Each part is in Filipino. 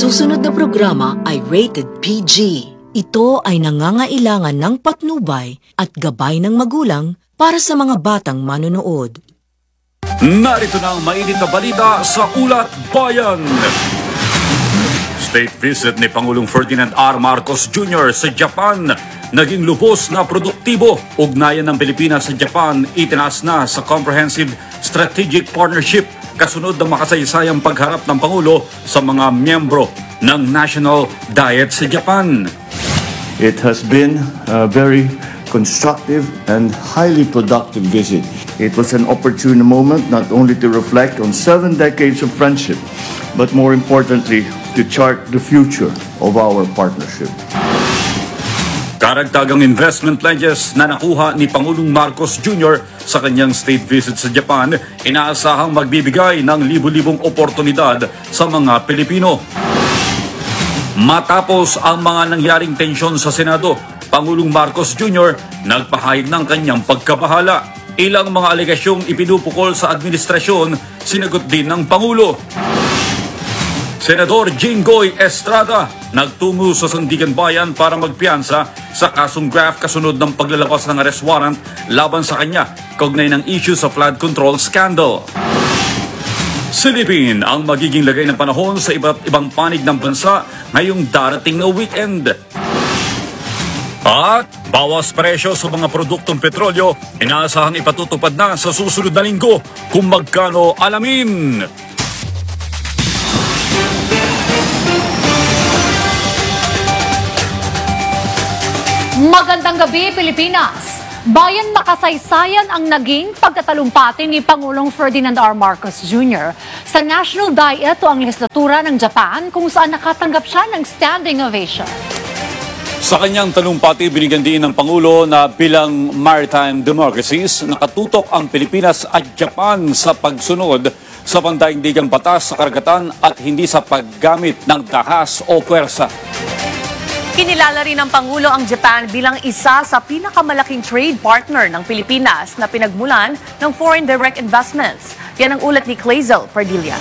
susunod na programa ay rated PG. Ito ay nangangailangan ng patnubay at gabay ng magulang para sa mga batang manonood. Narito na ang mainit na balita sa Ulat Bayan. State visit ni Pangulong Ferdinand R. Marcos Jr. sa Japan. Naging lubos na produktibo. Ugnayan ng Pilipinas sa Japan itinaas na sa Comprehensive Strategic Partnership kasunod ng makasaysayang pagharap ng Pangulo sa mga miyembro ng National Diet sa Japan. It has been a very constructive and highly productive visit. It was an opportune moment not only to reflect on 7 decades of friendship, but more importantly, to chart the future of our partnership. Karagdagang investment pledges na nakuha ni Pangulong Marcos Jr. sa kanyang state visit sa Japan, inaasahang magbibigay ng libu-libong oportunidad sa mga Pilipino. Matapos ang mga nangyaring tensyon sa Senado, Pangulong Marcos Jr. nagpahayag ng kanyang pagkabahala. Ilang mga alegasyong ipinupukol sa administrasyon, sinagot din ng Pangulo. Senador Jinggoy Estrada nagtungo sa Sandigan Bayan para magpiyansa sa kasong graft kasunod ng paglalabas ng arrest warrant laban sa kanya kaugnay ng issue sa flood control scandal. Silipin ang magiging lagay ng panahon sa iba't ibang panig ng bansa ngayong darating na weekend. At bawas presyo sa mga produktong petrolyo, inaasahang ipatutupad na sa susunod na linggo. Kung magkano, alamin! Magandang gabi, Pilipinas! Bayan makasaysayan ang naging pagtatalumpati ni Pangulong Ferdinand R. Marcos Jr. sa National Diet o ang legislatura ng Japan kung saan nakatanggap siya ng standing ovation. Sa kanyang talumpati, binigyan din ng Pangulo na bilang maritime democracies, nakatutok ang Pilipinas at Japan sa pagsunod sa pandaigdigang batas sa karagatan at hindi sa paggamit ng dahas o puwersa. Kinilala rin ng Pangulo ang Japan bilang isa sa pinakamalaking trade partner ng Pilipinas na pinagmulan ng foreign direct investments. Yan ang ulat ni Clazel Pardilla.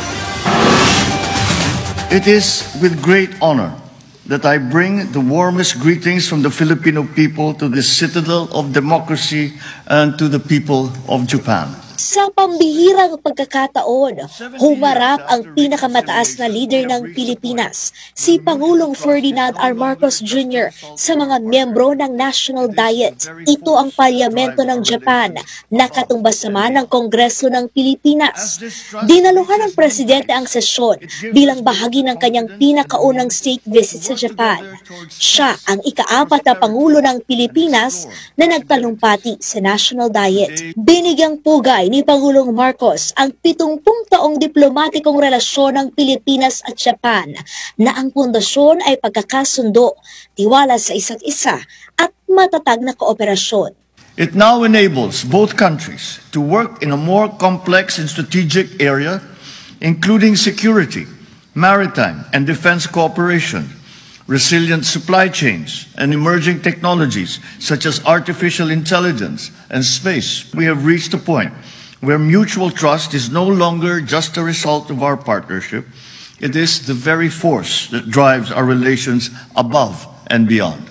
It is with great honor that I bring the warmest greetings from the Filipino people to this citadel of democracy and to the people of Japan. Sa pambihirang pagkakataon, humarap ang pinakamataas na leader ng Pilipinas, si Pangulong Ferdinand R. Marcos Jr. sa mga miyembro ng National Diet. Ito ang Parlamento ng Japan, nakatumbas naman ng Kongreso ng Pilipinas. Dinaluhan ng Presidente ang sesyon bilang bahagi ng kanyang pinakaunang state visit sa Japan. Siya ang ika-4 na Pangulo ng Pilipinas na nagtalumpati sa National Diet. Binigyang pugay ni Pangulong Marcos ang 70 taong diplomatikong relasyon ng Pilipinas at Japan na ang pundasyon ay pagkakasundo, tiwala sa isa't isa at matatag na kooperasyon. It now enables both countries to work in a more complex and strategic area, including security, maritime and defense cooperation, resilient supply chains, and emerging technologies such as artificial intelligence and space. We have reached a point where mutual trust is no longer just a result of our partnership. It is the very force that drives our relations above and beyond.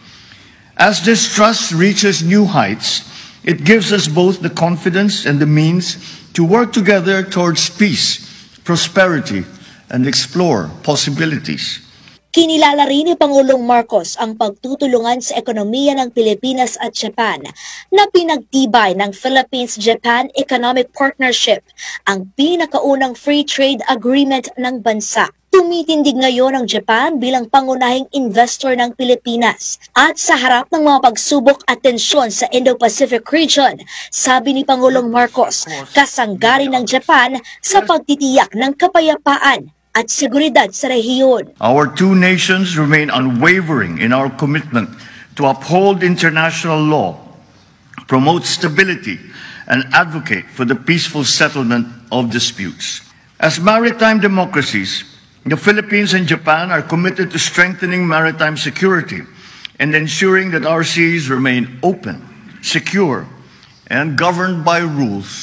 As this trust reaches new heights, it gives us both the confidence and the means to work together towards peace, prosperity, and explore possibilities. Kinilala rin ni Pangulong Marcos ang pagtutulungan sa ekonomiya ng Pilipinas at Japan na pinagtibay ng Philippines-Japan Economic Partnership, ang pinakaunang free trade agreement ng bansa. Tumitindig ngayon ang Japan bilang pangunahing investor ng Pilipinas at sa harap ng mga pagsubok at tensyon sa Indo-Pacific region, sabi ni Pangulong Marcos, kasanggarin ng Japan sa pagtitiyak ng kapayapaan at seguridad sa rehiyon. Our two nations remain unwavering in our commitment to uphold international law, promote stability, and advocate for the peaceful settlement of disputes. As maritime democracies, the Philippines and Japan are committed to strengthening maritime security and ensuring that our seas remain open, secure, and governed by rules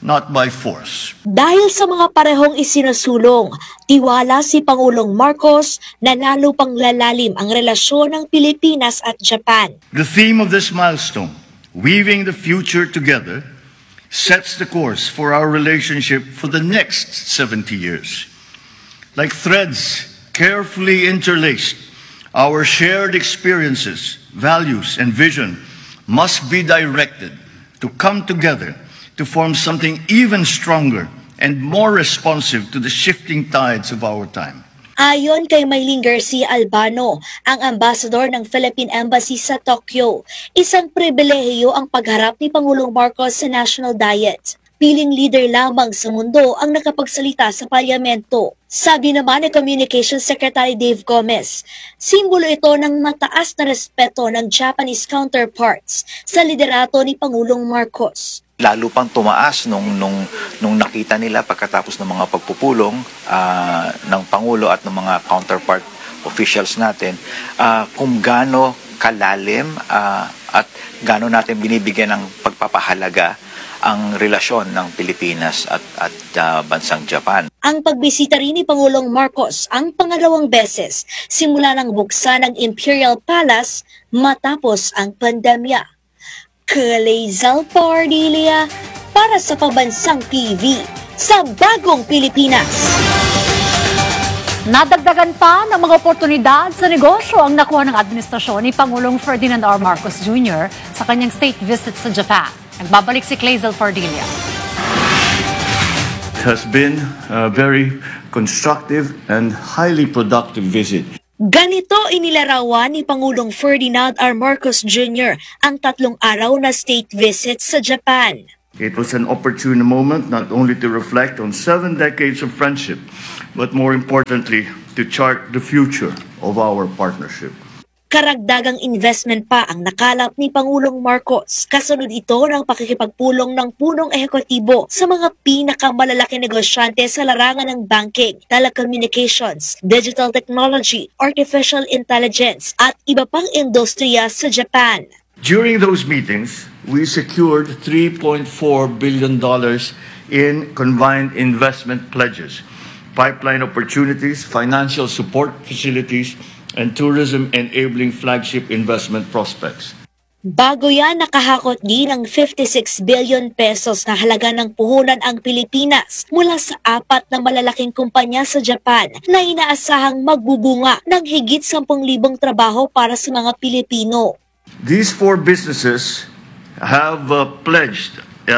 not by force. Dahil sa mga parehong isinusulong, tiwala si Pangulong Marcos na lalo pang lalalim ang relasyon ng Pilipinas at Japan. The theme of this milestone, weaving the future together, sets the course for our relationship for the next 70 years. Like threads carefully interlaced, our shared experiences, values, and vision must be directed to come together to form something even stronger and more responsive to the shifting tides of our time. Ayon kay Mylene Garcia Albano, ang ambassador ng Philippine Embassy sa Tokyo, isang pribilehiyo ang pagharap ni Pangulong Marcos sa National Diet. Piling leader lamang sa mundo ang nakapagsalita sa parlamento. Sabi naman ni Communications Secretary Dave Gomez, simbolo ito ng mataas na respeto ng Japanese counterparts sa liderato ni Pangulong Marcos. Lalo pang tumaas nung nakita nila pagkatapos ng mga pagpupulong ng Pangulo at ng mga counterpart officials natin kung gaano kalalim at gaano natin binibigyan ng pagpapahalaga ang relasyon ng Pilipinas at bansang Japan. Ang pagbisita rin ni Pangulong Marcos ang pangalawang beses simula ng buksan ng Imperial Palace matapos ang pandemya. Clazel Pardilia para sa Pambansang TV sa Bagong Pilipinas. Nadagdagan pa ng mga oportunidad sa negosyo ang nakuha ng administrasyon ni Pangulong Ferdinand R. Marcos Jr. sa kanyang state visit sa Japan. Nagbabalik si Clazel Pardilia. It has been a very constructive and highly productive visit. Ganito inilarawan ni Pangulong Ferdinand R. Marcos Jr. ang 3 araw na state visit sa Japan. It was an opportune moment not only to reflect on 7 decades of friendship, but more importantly, to chart the future of our partnership. Karagdagang investment pa ang nakalap ni Pangulong Marcos. Kasunod ito ng pakikipagpulong ng punong ehekutibo sa mga pinakamalalaking negosyante sa larangan ng banking, telecommunications, digital technology, artificial intelligence at iba pang industriya sa Japan. During those meetings, we secured $3.4 billion in combined investment pledges, pipeline opportunities, financial support facilities, and tourism-enabling flagship investment prospects. Bago yan, nakahakot din ng 56 billion pesos na halaga ng puhunan ang Pilipinas mula sa 4 na malalaking kumpanya sa Japan na inaasahang magbubunga ng higit 10,000 trabaho para sa mga Pilipino. These 4 businesses have pledged,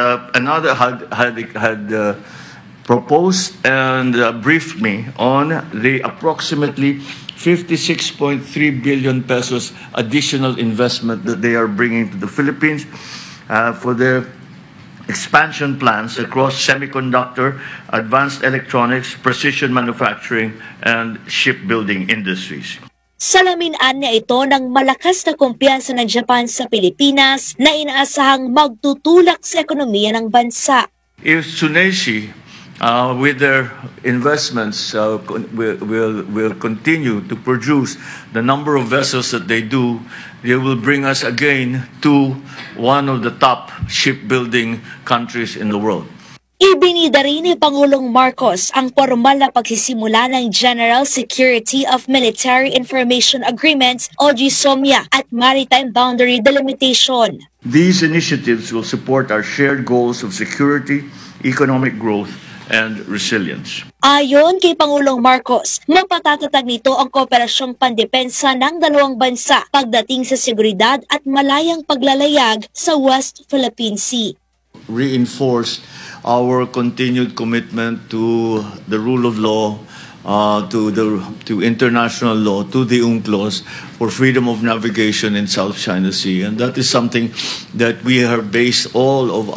proposed and briefed me on the approximately 56.3 billion pesos additional investment that they are bringing to the Philippines for their expansion plans across semiconductor, advanced electronics, precision manufacturing, and shipbuilding industries. Salamin-an niya ito ng malakas na kumpiyansa ng Japan sa Pilipinas na inaasahang magtutulak sa ekonomiya ng bansa. If Tsuneshi, with their investments, will continue to produce the number of vessels that they do, they will bring us again to one of the top shipbuilding countries in the world. Ibinida rin ni Pangulong Marcos ang formal na pagsisimula ng General Security of Military Information Agreements o GSOMIA at Maritime Boundary Delimitation. These initiatives will support our shared goals of security, economic growth, and resilience. Ayon kay Pangulong Marcos, mapatatatag nito ang kooperasyong pandepensa ng dalawang bansa pagdating sa seguridad at malayang paglalayag sa West Philippine Sea. Reinforce our continued commitment to the rule of law, to international law, to the UNCLOS for freedom of navigation in South China Sea, and that is something that we have based all of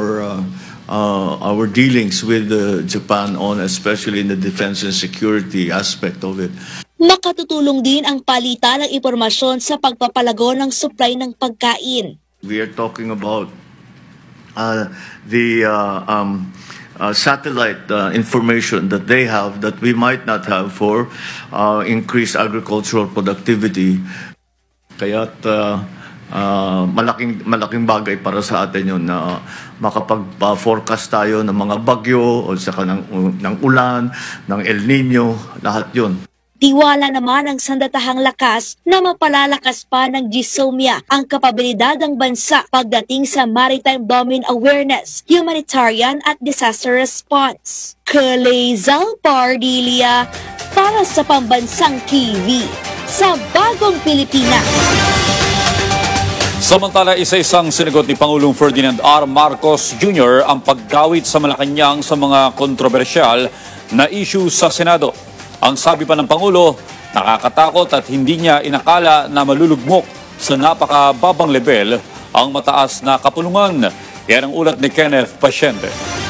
our dealings with Japan on, especially in the defense and security aspect of it. Makatutulong din ang palitan ng impormasyon sa pagpapalago ng supply ng pagkain. We are talking about satellite information that they have that we might not have for increased agricultural productivity. Kaya't malaking bagay para sa atin yun na makapag-forecast tayo ng mga bagyo o saka ng ulan, ng El Nino, lahat yun. Tiwala naman ang sandatahang lakas na mapalalakas pa ng GSOMIA ang kapabilidad ng bansa pagdating sa maritime domain awareness, humanitarian at disaster response. Kalezal Pardilia para sa Pambansang TV sa Bagong Pilipinas. Samantala, isa-isang sinagot ni Pangulong Ferdinand R. Marcos Jr. ang paggawit sa Malacanang sa mga kontrobersyal na issue sa Senado. Ang sabi pa ng Pangulo, nakakatakot at hindi niya inakala na malulugmok sa napakababang level ang mataas na kapulungan. Yan ang ulat ni Kenneth Pasyente.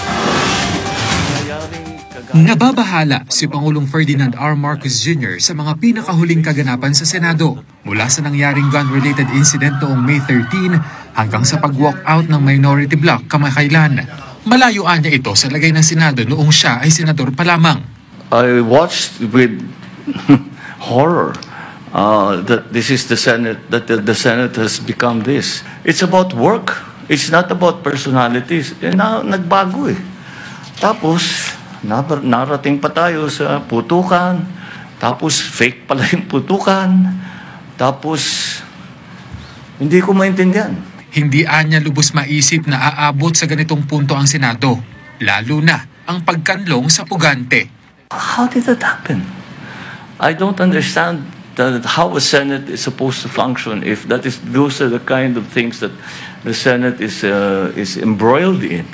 Nababahala si Pangulong Ferdinand R. Marcos Jr. sa mga pinakahuling kaganapan sa Senado mula sa nangyaring gun-related incident noong May 13 hanggang sa pag-walk out ng minority bloc kamakailan. Malayuan niya ito sa lagay ng Senado noong siya ay senador pa lamang. I watched with horror that this is the Senate, that the Senate has become this. It's about work. It's not about personalities. Nagbago eh. Tapos, narating pa tayo sa putukan, tapos fake pala yung putukan, tapos hindi ko maintindihan. Hindi anya lubos maisip na aabot sa ganitong punto ang Senado, lalo na ang pagkanlong sa pugante. How did that happen? I don't understand how a Senate is supposed to function if those are the kind of things that the Senate is embroiled in.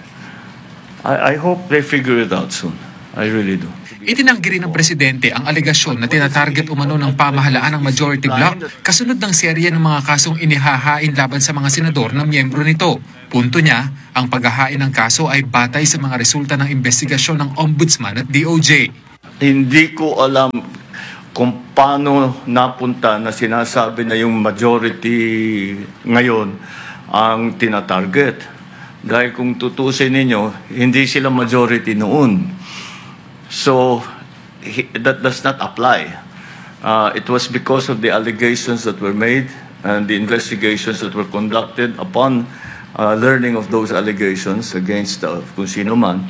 I hope they figure it out soon. I really do. Itinanggi rin ng presidente ang alegasyon na tinatarget umano ng pamahalaan ng majority bloc kasunod ng serye ng mga kasong inihahain laban sa mga senador na miyembro nito. Punto niya, ang paghahain ng kaso ay batay sa mga resulta ng investigasyon ng Ombudsman at DOJ. Hindi ko alam kung paano napunta na sinasabi na yung majority ngayon ang tinatarget. Dahil kung tutusin ninyo, hindi sila majority noon. So, that does not apply. It was because of the allegations that were made and the investigations that were conducted upon learning of those allegations against kung sino man.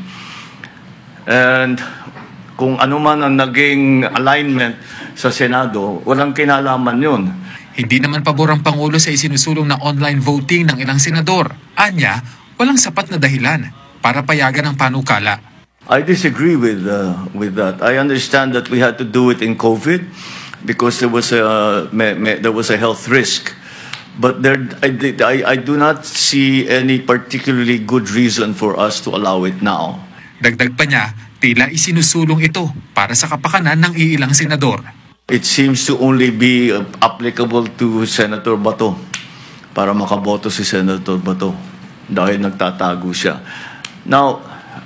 And kung ano man ang naging alignment sa Senado, walang kinalaman yun. Hindi naman pabor ang Pangulo sa isinusulong na online voting ng ilang senador. Anya, walang sapat na dahilan para payagan ang panukala. I disagree with that. I understand that we had to do it in COVID because there was a health risk. But I do not see any particularly good reason for us to allow it now. Dagdag pa niya, tila isinusulong ito para sa kapakanan ng iilang senador. It seems to only be applicable to Senator Bato para makaboto si Senator Bato dahil nagtatago siya. Now,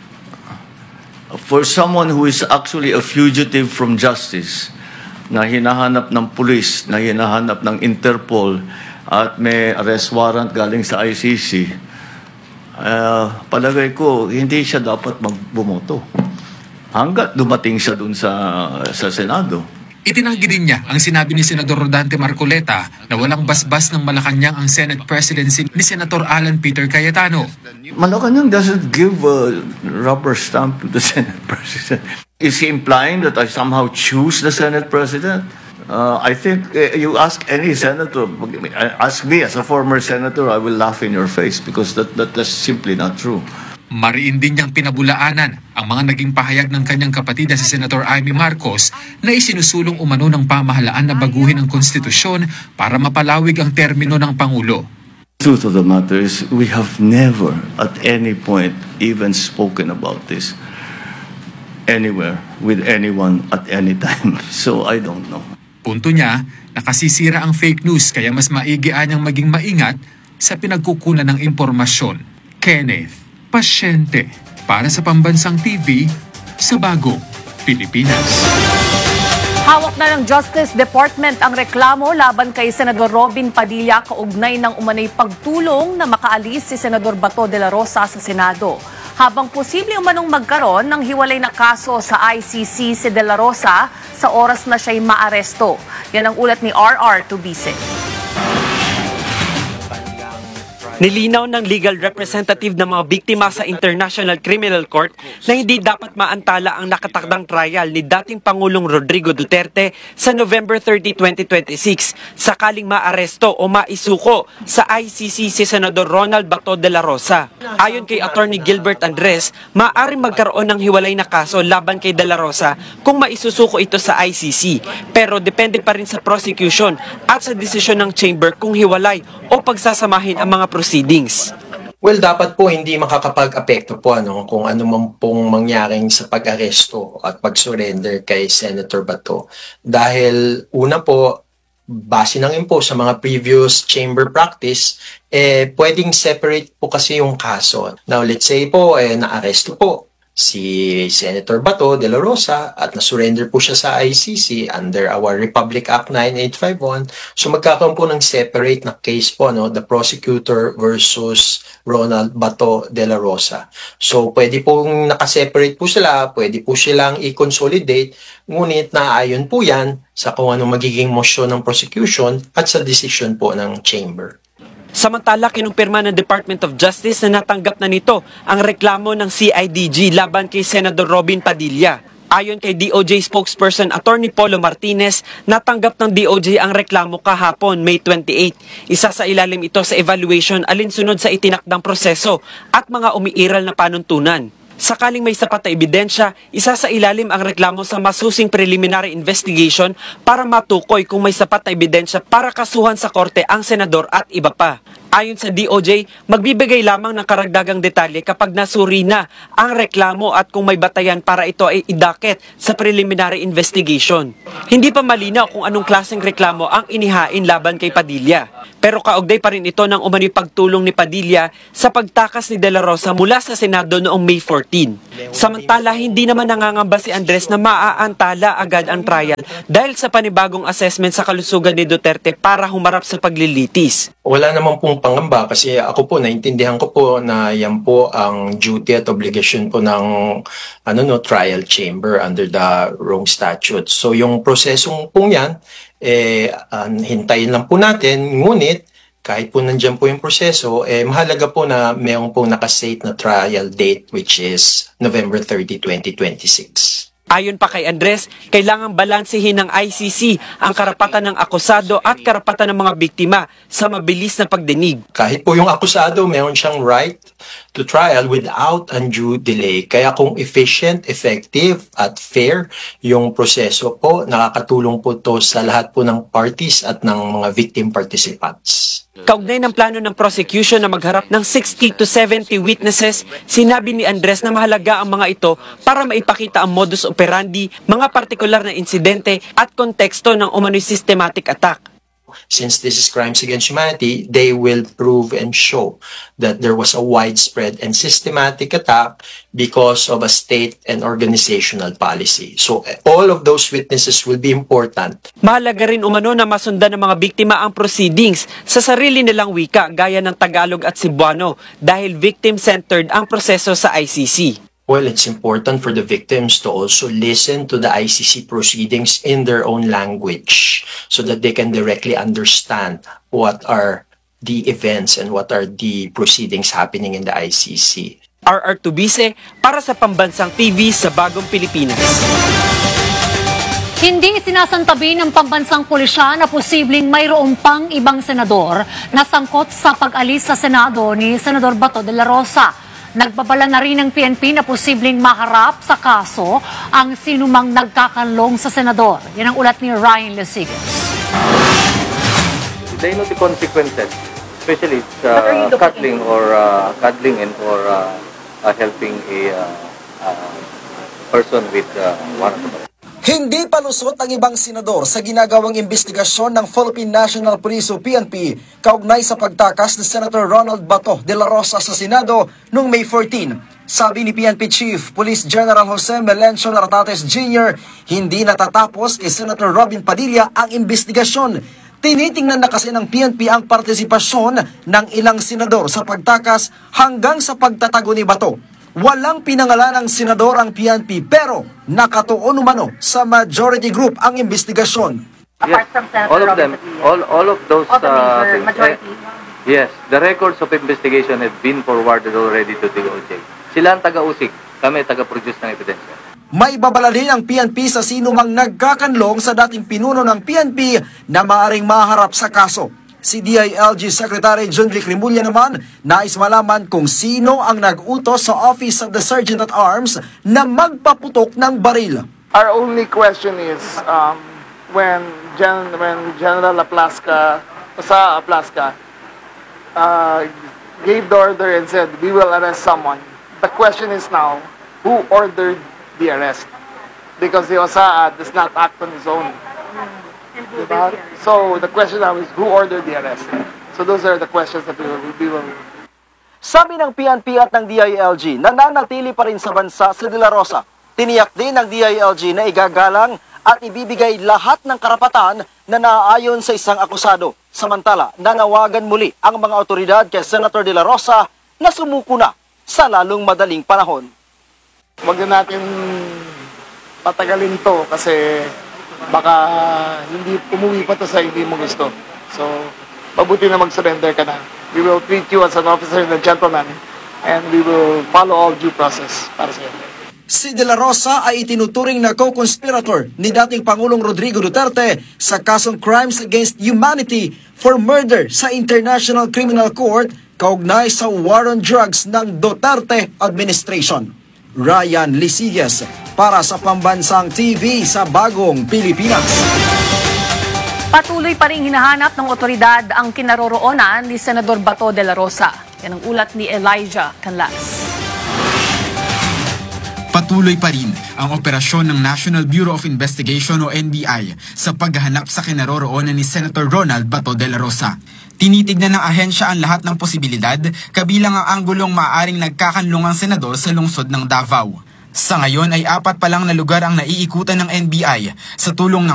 for someone who is actually a fugitive from justice, na hinahanap ng pulis, na hinahanap ng Interpol, at may arrest warrant galing sa ICC, palagay ko, hindi siya dapat magbumoto. Hanggat dumating siya dun sa Senado. Itinanggi din niya ang sinabi ni Senador Rodante Marcoleta na walang basbas ng Malacanang ang Senate presidency ni Senator Alan Peter Cayetano. Malacanang doesn't give a rubber stamp to the Senate president. Is he implying that I somehow choose the Senate president? I think you ask any senator, ask me as a former senator, I will laugh in your face because that's simply not true. Mariin din niyang pinabulaanan ang mga naging pahayag ng kanyang kapatid na si Senator Amy Marcos na isinusulong umano ng pamahalaan na baguhin ang konstitusyon para mapalawig ang termino ng Pangulo. Truth of the matter is we have never at any point even spoken about this anywhere with anyone at any time. So I don't know. Punto niya, nakasisira ang fake news kaya mas maigian niyang maging maingat sa pinagkukunan ng impormasyon. Kenneth Pasyente para sa Pambansang TV sa Bagong Pilipinas. Hawak na ng Justice Department ang reklamo laban kay Senador Robin Padilla kaugnay ng umanay pagtulong na makaalis si Senador Bato de la Rosa sa Senado. Habang posible umanong magkaroon ng hiwalay na kaso sa ICC si de la Rosa sa oras na siya'y maaresto. Yan ang ulat ni RR Tubise. Nilinaw ng legal representative ng mga biktima sa International Criminal Court na hindi dapat maantala ang nakatakdang trial ni dating Pangulong Rodrigo Duterte sa November 30, 2026 sakaling maaresto o maisuko sa ICC si Senador Ronald Bato de la Rosa. Ayon kay Attorney Gilbert Andres, maaaring magkaroon ng hiwalay na kaso laban kay de la Rosa kung maisusuko ito sa ICC. Pero depende pa rin sa prosecution at sa desisyon ng chamber kung hiwalay o pagsasamahin ang mga proceedings. Well, dapat po hindi makakapag-apekto po kung ano man pong mangyaring sa pag-aresto at pag-surrender kay Senator Bato. Dahil una po, base na rin po sa mga previous chamber practice, pwedeng separate po kasi yung kaso. Now, let's say po, na-aresto po si Senator Bato de la Rosa at na-surrender po siya sa ICC under our Republic Act 9851. So magkakaroon po ng separate na case po, the prosecutor versus Ronald Bato de la Rosa. So pwede pong nakaseparate po sila, pwede po silang i-consolidate, ngunit naayon po yan sa kung ano magiging motion ng prosecution at sa decision po ng chamber. Samantala, kinumpirma ng Department of Justice na natanggap na nito ang reklamo ng CIDG laban kay Senador Robin Padilla. Ayon kay DOJ spokesperson Attorney Polo Martinez, natanggap ng DOJ ang reklamo kahapon, May 28. Isa sa ilalim ito sa evaluation alinsunod sa itinakdang proseso at mga umiiral na panuntunan. Sakaling may sapat na ebidensya, isa sa ilalim ang reklamo sa masusing preliminary investigation para matukoy kung may sapat na ebidensya para kasuhan sa korte ang senador at iba pa. Ayon sa DOJ, magbibigay lamang ng karagdagang detalye kapag nasuri na ang reklamo at kung may batayan para ito ay idakit sa preliminary investigation. Hindi pa malinaw kung anong klaseng reklamo ang inihain laban kay Padilla. Pero kaugnay pa rin ito ng umano'y pagtulong ni Padilla sa pagtakas ni De La Rosa mula sa Senado noong May 14. Samantala, hindi naman nangangamba si Andres na maaantala agad ang trial dahil sa panibagong assessment sa kalusugan ni Duterte para humarap sa paglilitis. Wala naman pong pangamba kasi ako po, naintindihan ko po na yan po ang duty at obligation po ng trial chamber under the Rome Statute. So yung prosesong pong yan, hintayin lang po natin, ngunit kahit po nandyan po yung proseso, mahalaga po na mayroon po nakastate na trial date which is November 30, 2026. Ayon pa kay Andres, kailangang balansehin ng ICC ang karapatan ng akusado at karapatan ng mga biktima sa mabilis na pagdinig. Kahit po yung akusado, meron siyang right to trial without undue delay. Kaya kung efficient, effective at fair yung proseso po, nakakatulong po to sa lahat po ng parties at ng mga victim participants. Kaugnay ng plano ng prosecution na magharap ng 60 to 70 witnesses, sinabi ni Andres na mahalaga ang mga ito para maipakita ang modus operandi, mga partikular na insidente at konteksto ng umano'y systematic attack. Since this is crimes against humanity, they will prove and show that there was a widespread and systematic attack because of a state and organizational policy. So all of those witnesses will be important. Mahalaga rin umano na masundan ng mga biktima ang proceedings sa sarili nilang wika gaya ng Tagalog at Cebuano dahil victim-centered ang proseso sa ICC. Well, it's important for the victims to also listen to the ICC proceedings in their own language so that they can directly understand what are the events and what are the proceedings happening in the ICC. RR Tubise para sa Pambansang TV sa Bagong Pilipinas. Hindi sinasantabi ng pambansang pulisya na posibleng mayroong pang ibang senador na sangkot sa pag-alis sa Senado ni Senador Bato de la Rosa. Nagbabala na rin ng PNP na posibleng maharap sa kaso ang sinumang nagkakanlong sa senador. Yan ang ulat ni Ryan Lesigas. They know the consequences, especially cuddling and helping a person with warrant of arrest. Hindi palusot ang ibang senador sa ginagawang investigasyon ng Philippine National Police o PNP kaugnay sa pagtakas ni Senator Ronald Bato de la Rosa sa Senado noong May 14. Sabi ni PNP Chief Police General Jose Melencio Nartates Jr., hindi natatapos kay Senator Robin Padilla ang investigasyon. Tinitingnan na kasi ng PNP ang partisipasyon ng ilang senador sa pagtakas hanggang sa pagtatago ni Bato. Walang pinangalan ng senador ang PNP pero nakatuon umano sa majority group ang investigasyon. Yes, all of them, all of those things. Yes, the records of investigation have been forwarded already to DOJ. Sila ang taga-usig, kami taga-produce ng ebidensya. May babala din ang PNP sa sino mang nagkakanlong sa dating pinuno ng PNP na maaaring maharap sa kaso. Si DILG Secretary John Vic Rimulya naman nais malaman kung sino ang nag-utos sa Office of the Sergeant at Arms na magpaputok ng baril. Our only question is when General Aplasca gave the order and said we will arrest someone. The question is now who ordered the arrest, because the OSAA does not act on his own. Diba? So the question now is who ordered the arrest. So those are the questions that we will. Sabi ng PNP at ng DILG, nananatili pa rin sa bansa si De La Rosa. Tiniyak din ng DILG na igagalang at ibibigay lahat ng karapatan na naaayon sa isang akusado. Samantala, nanawagan muli ang mga otoridad kay Senator De La Rosa na sumuko na sa lalong madaling panahon. Huwag na natin patagalin to kasi baka hindi umuwi pa to sa hindi mo gusto. So, mabuti na mag-surrender ka na. We will treat you as an officer and a gentleman and we will follow all due process para sa iyo. Si De La Rosa ay itinuturing na co-conspirator ni dating Pangulong Rodrigo Duterte sa kasong Crimes Against Humanity for murder sa International Criminal Court kaugnay sa war on drugs ng Duterte administration. Ryan Lisillas para sa Pambansang TV sa Bagong Pilipinas. Patuloy pa ring hinahanap ng otoridad ang kinaroroonan ni Senador Bato de la Rosa. Yan ang ulat ni Elijah Canlas. Patuloy pa rin ang operasyon ng National Bureau of Investigation o NBI sa paghahanap sa kinaroroonan ni Senator Ronald Bato de la Rosa. Tinitignan ng ahensya ang lahat ng posibilidad, kabilang ang anggulong maaaring nagkakanlong ang senador sa lungsod ng Davao. Sa ngayon ay 4 pa lang na lugar ang naiikutan ng NBI sa tulong ng